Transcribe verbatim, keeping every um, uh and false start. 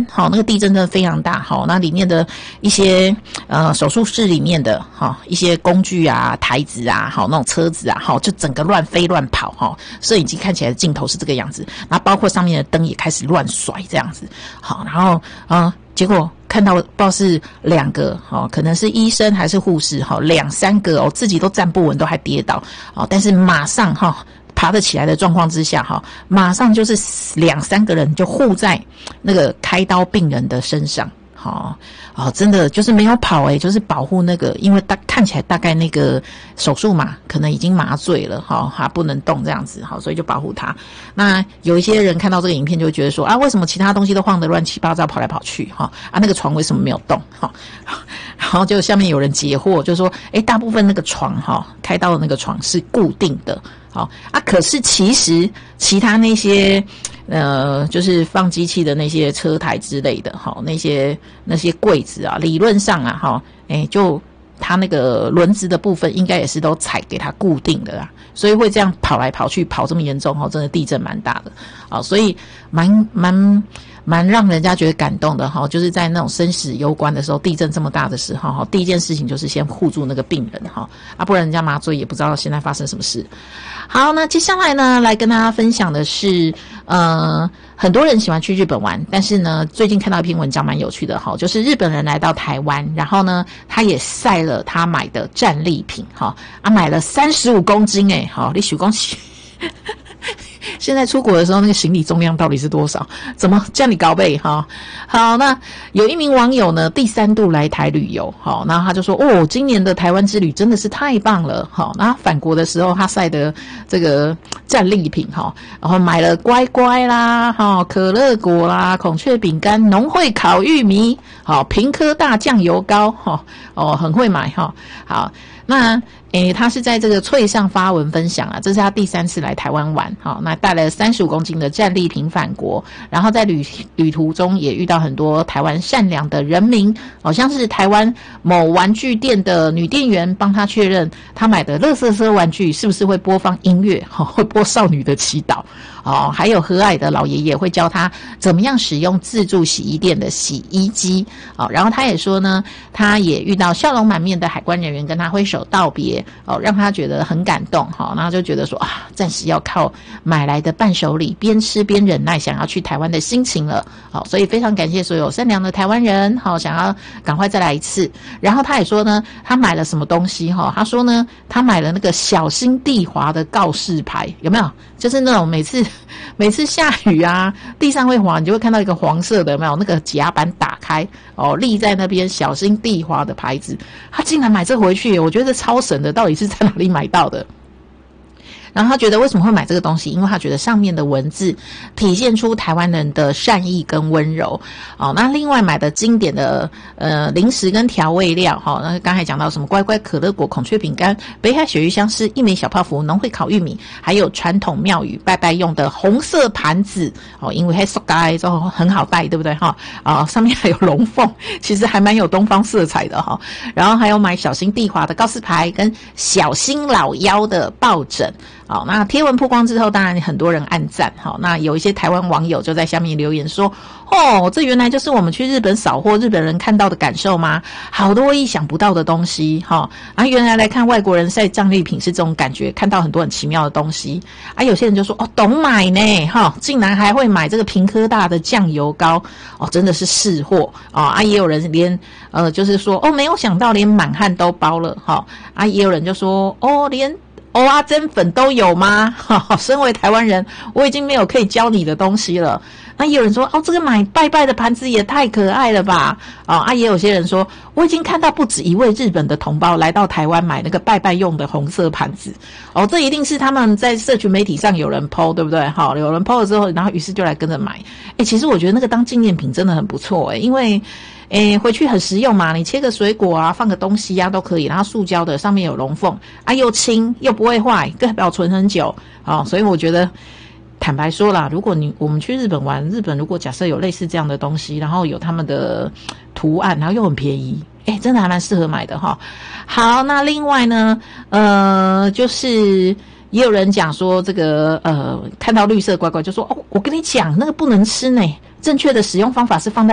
震，好，那个地震真的非常大，好，那里面的一些呃手术室里面的哈一些工具啊、台子啊，好那种车子啊，好就整个乱飞乱跑，哈，摄影机看起来的镜头是这个样子，然后包括上面的灯也开始乱甩这样子，好，然后啊、呃、结果看到不知道是两个哦，可能是医生还是护士哈，两三个哦，自己都站不稳，都还跌倒哦，但是马上哈。爬得起来的状况之下哈，马上就是两三个人就护在那个开刀病人的身上，好哦，真的就是没有跑诶、欸，就是保护那个，因为大看起来大概那个手术嘛，可能已经麻醉了哈，还不能动这样子，好，所以就保护他。那有一些人看到这个影片就会觉得说啊，为什么其他东西都晃得乱七八糟，跑来跑去哈？啊，那个床为什么没有动哈？然后就下面有人解惑，就说，诶，大部分那个床哈，开刀的那个床是固定的。好啊，可是其实其他那些呃，就是放机器的那些车台之类的，好，那些那些柜子啊，理论上啊，哈，哎，就它那个轮子的部分应该也是都踩给它固定的啦，所以会这样跑来跑去，跑这么严重，哈，真的地震蛮大的啊，所以蛮蛮。蛮让人家觉得感动的哈，就是在那种生死攸关的时候，地震这么大的时候哈，第一件事情就是先护住那个病人哈，啊，不然人家麻醉也不知道现在发生什么事。好，那接下来呢，来跟大家分享的是，呃，很多人喜欢去日本玩，但是呢，最近看到一篇文章蛮有趣的哈，就是日本人来到台湾，然后呢，他也晒了他买的战利品哈，啊，买了三十五公斤诶，好，你许恭喜。现在出国的时候，那个行李重量到底是多少？怎么叫你高倍哈？好，那有一名网友呢，第三度来台旅游，好，然后他就说，哦，今年的台湾之旅真的是太棒了，好，那返国的时候，他晒的这个战利品哈，然后买了乖乖啦，哈，可乐果啦，孔雀饼干，农会烤玉米，好，屏科大酱油膏，哈，哦，很会买哈，好，那。诶，他是在这个脆上发文分享啊，这是他第三次来台湾玩，好，那带了三十五公斤的战利品返国，然后在旅旅途中也遇到很多台湾善良的人民，好像是台湾某玩具店的女店员帮他确认他买的垃圾车玩具是不是会播放音乐，好，会播少女的祈祷，哦，还有和蔼的老爷爷会教他怎么样使用自助洗衣店的洗衣机，哦，然后他也说呢，他也遇到笑容满面的海关人员跟他挥手道别。哦，让他觉得很感动哈，然后就觉得说啊，暂时要靠买来的伴手礼边吃边忍耐想要去台湾的心情了。好，所以非常感谢所有善良的台湾人，好，想要赶快再来一次。然后他也说呢，他买了什么东西哈？他说呢，他买了那个小心地滑的告示牌，有没有？就是那种每次每次下雨啊，地上会滑，你就会看到一个黄色的，有没有？那个甲板打开哦，立在那边小心地滑的牌子，他竟然买这回去，我觉得超神的。到底是在哪里买到的？然后他觉得为什么会买这个东西？因为他觉得上面的文字体现出台湾人的善意跟温柔。哦，那另外买的经典的呃零食跟调味料，哈、哦，那刚才讲到什么乖乖、可乐果、孔雀饼干、北海鳕鱼香丝、一枚小泡芙、农会烤玉米，还有传统庙宇拜拜用的红色盘子。哦，因为还塑胶之后很好带，对不对？哈、哦，啊，上面还有龙凤，其实还蛮有东方色彩的哈、哦。然后还有买小心地滑的告示牌跟小心老妖的抱枕。好，那贴文曝光之后，当然很多人按赞。好，那有一些台湾网友就在下面留言说：“哦，这原来就是我们去日本扫货日本人看到的感受吗？好多意想不到的东西。哈、哦，啊，原来来看外国人晒战利品是这种感觉，看到很多很奇妙的东西。啊，有些人就说：哦，懂买呢，哈、哦，竟然还会买这个屏科大的酱油膏，哦，真的是识货啊！啊，也有人连呃，就是说哦，没有想到连满汉都包了，哈、哦，啊，也有人就说哦，连。”蚵仔煎粉都有吗？身为台湾人，我已经没有可以教你的东西了。那也有人说，哦，这个买拜拜的盘子也太可爱了吧！哦，啊，也有些人说，我已经看到不止一位日本的同胞来到台湾买那个拜拜用的红色盘子。哦，这一定是他们在社群媒体上有人 po， 对不对？好，有人 po 了之后，然后于是就来跟着买。诶，其实我觉得那个当纪念品真的很不错诶，因为。诶，回去很实用嘛，你切个水果啊，放个东西啊都可以，然后塑胶的上面有龙凤啊，又轻又不会坏，可以保存很久哦，所以我觉得坦白说啦，如果你我们去日本玩，日本如果假设有类似这样的东西，然后有他们的图案，然后又很便宜，诶，真的还蛮适合买的哈。好，那另外呢，呃，就是也有人讲说这个呃，看到绿色乖乖就说哦，我跟你讲那个不能吃呢，正确的使用方法是放在